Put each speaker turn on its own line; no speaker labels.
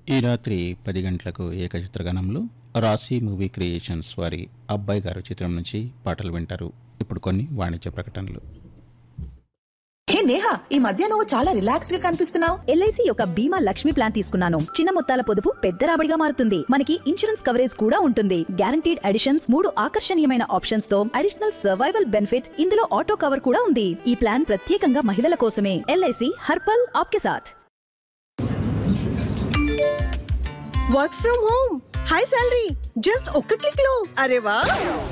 ఈ రాత్రి 10 గంటలకు ఏకచిత్రగానంలో రాశి మూవీ క్రియేషన్స్ వారి అబ్బాయి గారు చిత్రం నుంచి పాటలు వింటారు. ఇప్పుడు కొన్ని వాణిజ్య ప్రకటనలు.
హే నేహా, ఈ మధ్య నువ్వు చాలా రిలాక్స్డ్ గా కనిపిస్తున్నావు.
ఎల్ఐసి యొక్క బీమా లక్ష్మి ప్లాన్ తీసుకున్నాను. చిన్న మొత్తాల పొదుపు పెద్ద రాబడిగా మారుతుంది. మనకి ఇన్సూరెన్స్ కవరేజ్ కూడా ఉంటుంది. గ్యారంటీడ్ అడిషన్స్, 3 ఆకర్షణీయమైన ఆప్షన్స్ తో అడిషనల్ సర్వైవల్ బెనిఫిట్, ఇందులో ఆటో కవర్ కూడా ఉంది. ఈ ప్లాన్ ప్రత్యేకంగా మహిళల కోసమే. ఎల్ఐసి హర్పల్ ఆప్కే సాథ్.
Work from home, high salary, just ఒక్క క్లిక్ లో. అరే వా,